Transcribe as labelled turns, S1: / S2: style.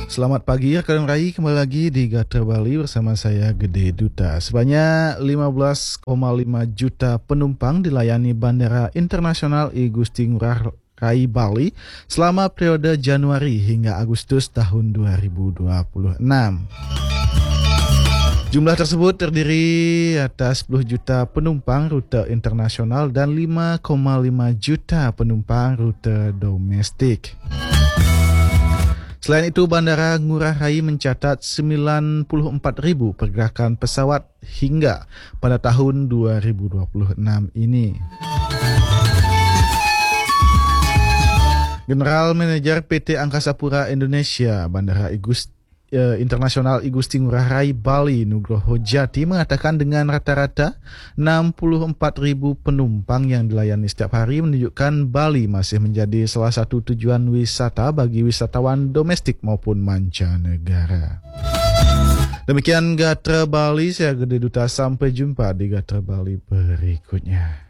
S1: Selamat pagi rekan Rai, kembali lagi di Gatra Bali bersama saya Gede Duta. Sebanyak 15,5 juta penumpang dilayani Bandara Internasional I Gusti Ngurah Rai Bali selama periode Januari hingga Agustus tahun 2026. Jumlah tersebut terdiri atas 10 juta penumpang rute internasional dan 5,5 juta penumpang rute domestik. Selain itu, Bandara Ngurah Rai mencatat 94.000 pergerakan pesawat hingga pada tahun 2026 ini. General Manager PT Angkasa Pura Indonesia Bandara Internasional I Gusti Ngurah Rai Bali Nugroho Jati mengatakan dengan rata-rata 64.000 penumpang yang dilayani setiap hari menunjukkan Bali masih menjadi salah satu tujuan wisata bagi wisatawan domestik maupun mancanegara. Demikian Gatra Bali, saya Gede Duta, sampai jumpa di Gatra Bali berikutnya.